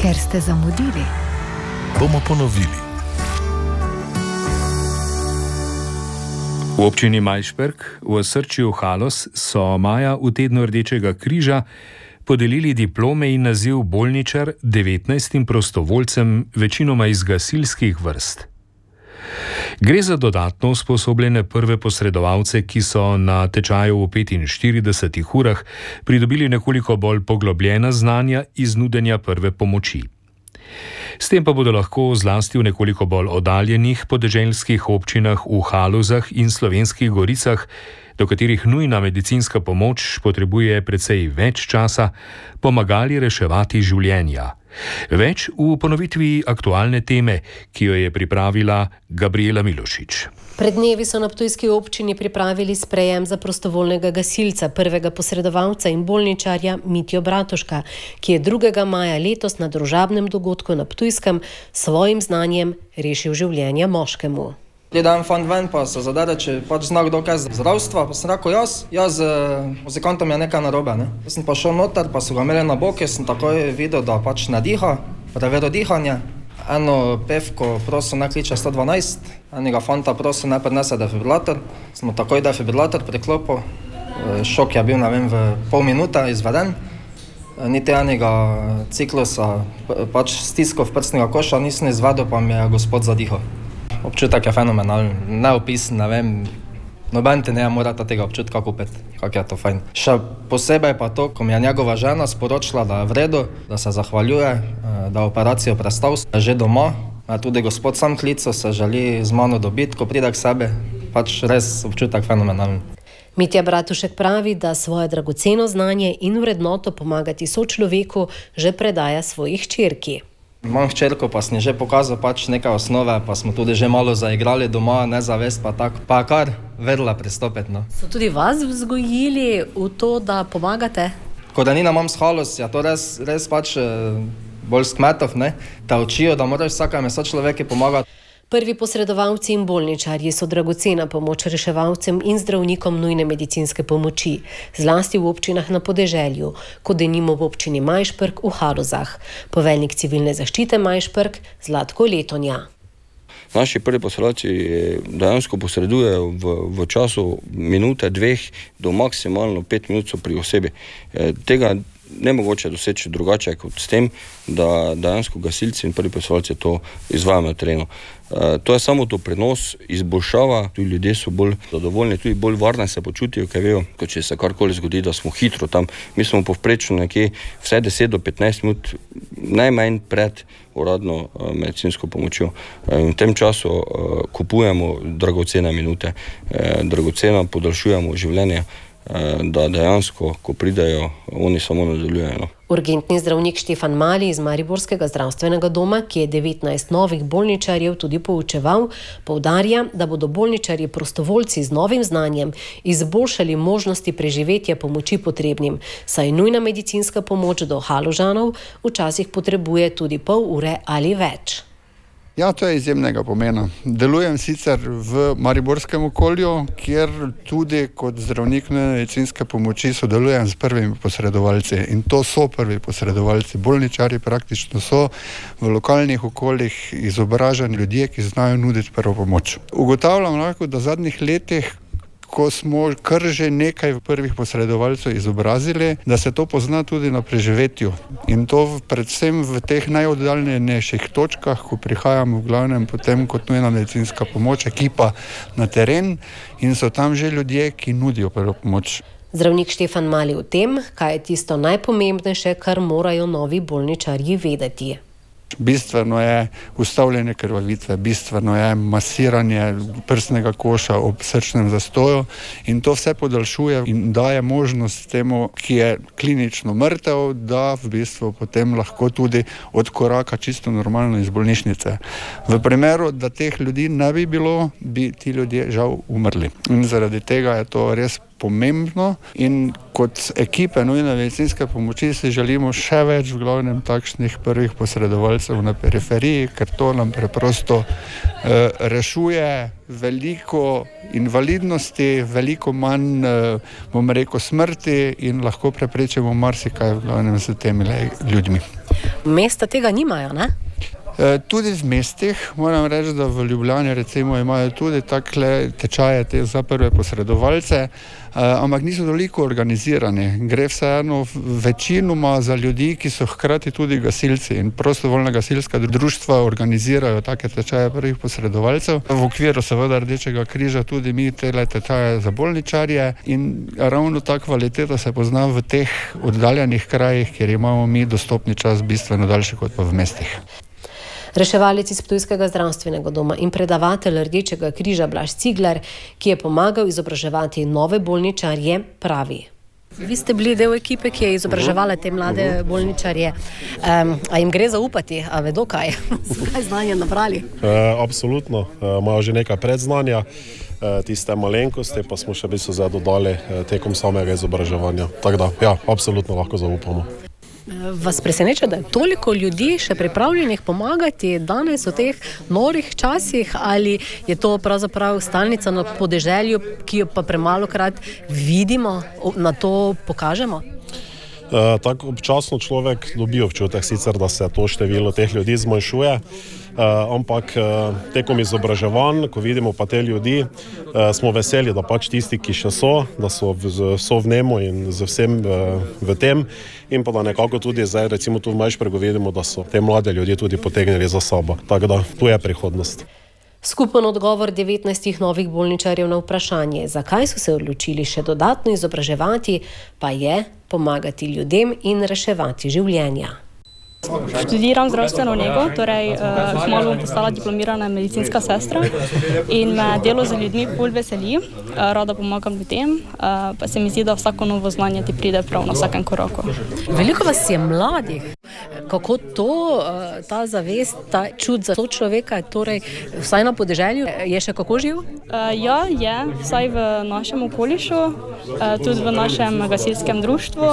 Ker ste zamudili, bomo ponovili. V občini Majšperk v osrčju Haloz so maja v tednu Rdečega križa podelili diplome in naziv bolničar 19 prostovoljcem, večinoma iz gasilskih vrst. Gre za dodatno usposobljene prve posredovalce, ki so na tečaju v 45 urah pridobili nekoliko bolj poglobljena znanja iz nudenja prve pomoči. S tem pa bodo lahko zlasti v nekoliko bolj oddaljenih podeželskih občinah v Halozah in Slovenskih Goricah, do katerih nujna medicinska pomoč potrebuje precej več časa, pomagali reševati življenja. Več v ponovitvi aktualne teme, ki jo je pripravila Gabriela Milošič. Pred dnevi so na ptujski občini pripravili sprejem za prostovoljnega gasilca, prvega posredovalca in bolničarja Mitjo Bratuška, ki je 2. maja letos na družabnem dogodku na Ptujskem s svojim znanjem rešil življenje moškemu. Gledam fan ven, pa se zadade, če pač zna kdo kaj zdravstva, pa sem rekel jaz z muzikantom je nekaj narobe. Jaz sem pa šel noter, pa so ga imeli na boki, sem takoj videl, da pač ne diha, preveril dihanje. Eno pevko prosil ne kliče 112, enega fanta prosil ne prinese defibrilator, sem mu takoj defibrilator priklopil, šok je bil, ne vem, v pol minute izveden. Niti enega ciklusa, pač stisko v prsnega koša nisem izvedel, pa mi je gospod zadihal. Občutek je fenomenalen, neopisen, ne vem, noben te ne morata tega občutka kupiti, kako je to fajn. Še posebej pa to, ko mi je njegova žena sporočila, da je v redu, da se zahvaljuje, da je operacijo prestal, že doma, tudi gospod sam klical, se želi z mano dobiti, ko pride k sebi, pač res občutek fenomenalen. Mitja Bratušek pravi, da svoje dragoceno znanje in vrednoto pomagati sočloveku že predaja svojih hčerki. Imam hčerko, pa sem že pokazal pač nekaj osnove, pa smo tudi že malo zaigrali doma, nezavest pa tak, pa kar vedela pristopiti. So tudi vas vzgojili v to, da pomagate? Korenina imam s Haloz, je to res pač bolj z kmetov, ne? Te učijo, da moraš vsakemu sočloveku pomagati. Prvi posredovalci in bolničarji so dragocena pomoč reševalcem in zdravnikom nujne medicinske pomoči, zlasti v občinah na podeželju, kot denimo v občini Majšperk v Halozah. Poveljnik civilne zaščite Majšperk Zlatko Letonja. Naši prvi posredovalci dejansko posredujejo v času minute, 2 do maksimalno 5 minut so pri osebi. Tega nemogoče doseči drugače kot s tem, da dejansko gasilci in prvi posredovalci to izvajajo na terenu. To je samo to prenos, izboljšava, tudi ljudje so bolj zadovoljni, tudi bolj varne se počutijo, ker vejo, če se karkoli zgodi, da smo hitro tam. Mi smo povprečno nekje vse 10 do 15 minut najmanj pred uradno medicinsko pomočjo. V tem času kupujemo dragocene minute, dragocena podaljšujemo življenje, da dejansko, ko pridejo, oni samo nadaljujejo. Urgentni zdravnik Štefan Mali iz Mariborskega zdravstvenega doma, ki je 19 novih bolničarjev tudi poučeval, poudarja, da bodo bolničarji prostovoljci z novim znanjem izboljšali možnosti preživetja pomoči potrebnim, saj nujna medicinska pomoč do Haložanov včasih potrebuje tudi pol ure ali več. Ja, to je izjemnega pomena. Delujem sicer v mariborskem okolju, kjer tudi kot zdravnik medicinske pomoči sodelujem s prvimi posredovalci. In to so prvi posredovalci. Bolničarji praktično so v lokalnih okoljih izobraženi ljudje, ki znajo nuditi prvo pomoč. Ugotavljam lahko, da v zadnjih letih, ko smo kar že nekaj prvih posredovalcev izobrazili, da se to pozna tudi na preživetju. In to predvsem v teh najoddaljenejših točkah, ko prihajamo v glavnem potem kot nujna medicinska pomoč, ekipa na teren in so tam že ljudje, ki nudijo prvo pomoč. Zdravnik Štefan Mali o tem, kaj je tisto najpomembnejše, kar morajo novi bolničarji vedeti. Bistveno je ustavljanje krvavitve, bistveno je masiranje prsnega koša ob srčnem zastoju in to vse podaljšuje in daje možnost temu, ki je klinično mrtev, da v bistvu potem lahko tudi odkoraka čisto normalno iz bolnišnice. V primeru, da teh ljudi ne bi bilo, bi ti ljudje žal umrli. In zaradi tega je to res pomembno in kot ekipe nujne medicinske pomoči si želimo še več v glavnem takšnih prvih posredovalcev na periferiji, ker to nam preprosto rešuje veliko invalidnosti, veliko manj, bom rekel, smrti in lahko preprečimo marsikaj v glavnem s temi ljudmi. Mesta tega nimajo, ne? Tudi v mestih, moram reči, da v Ljubljani recimo imajo tudi takle tečaje za prve posredovalce, ampak niso toliko organizirani. Gre vseeno večinoma za ljudi, ki so hkrati tudi gasilci in prostovoljna gasilska društva organizirajo take tečaje prvih posredovalcev. V okviru seveda Rdečega križa tudi mi tele tečaje za bolničarje in ravno ta kvaliteta se pozna v teh oddaljenih krajih, kjer imamo mi dostopni čas bistveno daljši kot pa v mestih. Reševalec iz Ptujskega zdravstvenega doma in predavatelj Rdečega križa Blaž Cigler, ki je pomagal izobraževati nove bolničarje, pravi. Vi ste bili del ekipe, ki je izobraževala te mlade bolničarje. A jim gre zaupati, a vedo kaj? So kaj znanja nabrali? Absolutno, imajo že nekaj predznanja, tiste malenkosti pa smo še zdaj dodali tekom samega izobraževanja. Tako da, ja, absolutno lahko zaupamo. Vas preseneča, da je toliko ljudi še pripravljenih pomagati danes v teh norih časih, ali je to pravzaprav stalnica na podeželju, ki jo pa premalokrat vidimo, na to pokažemo? Tako občasno človek dobi občutek sicer, da se to število teh ljudi zmanjšuje, ampak tekom izobraževanj, ko vidimo pa te ljudi, smo veseli, da pač tisti, ki še so, da so v njemu in z vsem v tem, in pa da nekako tudi zdaj, recimo tu v Majšperku vidimo, da so te mlade ljudje tudi potegnili za sabo. Tako da, tu je prihodnost. Skupen odgovor 19 novih bolničarjev na vprašanje, zakaj so se odločili še dodatno izobraževati, pa je pomagati ljudem in reševati življenja. Študiram zdravstveno nego, torej kmalu bom postala diplomirana medicinska sestra in me delo z ljudmi bolj veseli, rada pomagam ljudem, pa se mi zdi, da vsako novo znanje ti pride prav na vsakem koraku. Veliko vas je mladih. Kako to, ta zavest, ta čut za sočloveka, torej vsaj na podeželju, je še kako živ? Ja, je, vsaj v našem okolišu, tudi v našem gasilskem društvu.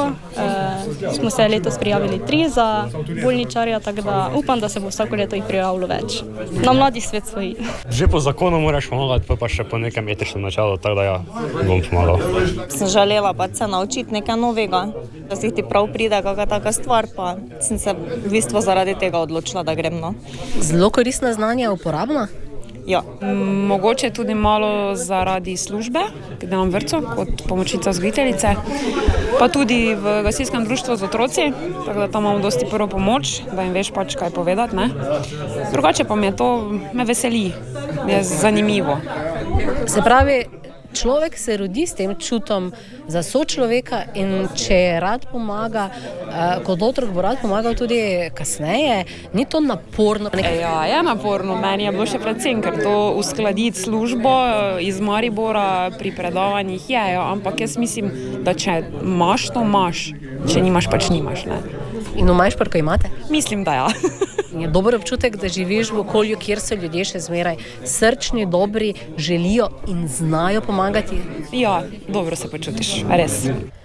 Smo se letos prijavili 3 za bolničarja, tako da upam, da se bo vsako leto jih prijavilo več. Na mladih svet svoji. Že po zakonu moraš pomagati, pa še po nekem etičnem načelu, tako da ja, bom pomagal. Sem želela pa se naučiti nekaj novega, da si ti prav pride kakšna taka stvar, pa sem se v bistvu zaradi tega odločila, da grem. No. Zelo koristna znanja, uporabna? Ja. Mogoče tudi malo zaradi službe, ki delam v vrtcu kot pomočnica vzgojiteljice, pa tudi v gasilskem društvu z otroci, tako da tam imamo dosti prvo pomoč, da jim veš pač kaj povedati, ne. Drugače pa me veseli, je zanimivo. Se pravi, človek se rodi s tem čutom za sočloveka in če rad pomaga, kot otrok bo rad pomagal tudi kasneje, ni to naporno? Ja, je naporno, meni je bilo še predvsem, ker to uskladiti službo iz Maribora pri predavanjih je, ampak jaz mislim, da če imaš, to imaš, če nimaš, pač nimaš, ne. In v Majšperku imate? Mislim, da ja. Je dober občutek, da živiš v okolju, kjer so ljudje še zmeraj srčni, dobri, želijo in znajo pomagati? Ja, dobro se počutiš, res.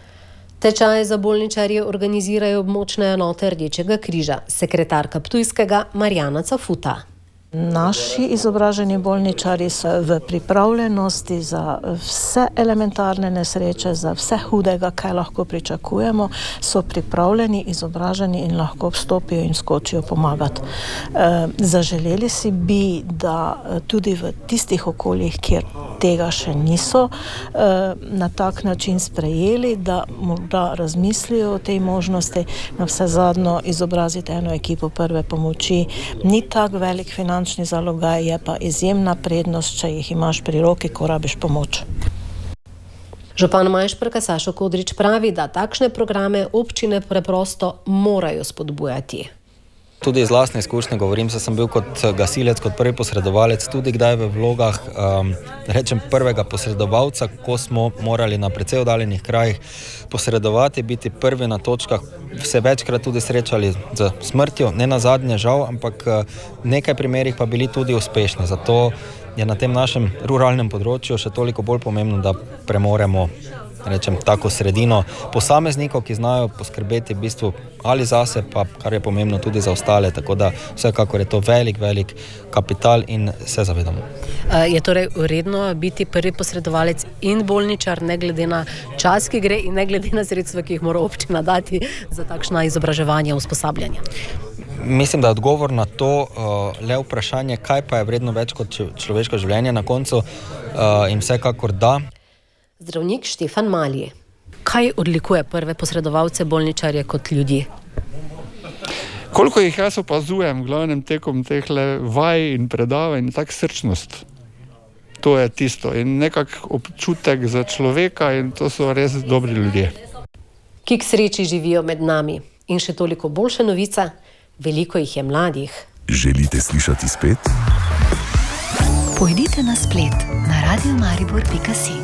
Tečaje za bolničarje organizirajo območne enote Rdečega križa, sekretarka Ptujskega Marjana Cafuta. Naši izobraženi bolničarji so v pripravljenosti za vse elementarne nesreče, za vse hudega, kaj lahko pričakujemo, so pripravljeni, izobraženi in lahko vstopijo in skočijo pomagati. Zaželeli si bi, da tudi v tistih okoljih, kjer tega še niso na tak način sprejeli, da morda razmislijo o tej možnosti, na vse zadnjo izobraziti eno ekipo prve pomoči. Ni tak velik finančni zalogaj, je pa izjemna prednost, če jih imaš pri roki, ko rabiš pomoč. Župan Majšperka Sašo Kodrič pravi, da takšne programe občine preprosto morajo spodbujati. Tudi iz lastne izkušnje govorim, saj sem bil kot gasilec, kot prvi posredovalec, tudi kdaj v vlogah, rečem, prvega posredovalca, ko smo morali na precej oddaljenih krajih posredovati, biti prvi na točkah, se večkrat tudi srečali z smrtjo, ne nazadnje žal, ampak v nekaj primerih pa bili tudi uspešni. Zato je na tem našem ruralnem področju še toliko bolj pomembno, da premoremo, rečem, tako sredino posameznikov, ki znajo poskrbeti v bistvu ali zase, pa kar je pomembno tudi za ostale, tako da vsekakor je to velik kapital in se zavedamo. Je torej uredno biti prvi posredovalec in bolničar, ne glede na čas, ki gre in ne glede na sredstva, ki jih mora občina dati za takšna izobraževanja, usposabljanja? Mislim, da je odgovor na to le vprašanje, kaj pa je vredno več kot človeško življenje na koncu, in vsekakor da. Zdravnik Štefan Mali. Kaj odlikuje prve posredovalce bolničarje kot ljudi? Koliko jih jaz opazujem, glavnem tekom teh vaj in predavanj, tak srčnost. To je tisto in nekak občutek za človeka in to so res dobri ljudje. Ki k sreči živijo med nami. In še toliko boljša novica, veliko jih je mladih. Želite slišati spet? Pojdite na splet na radiomaribor.si.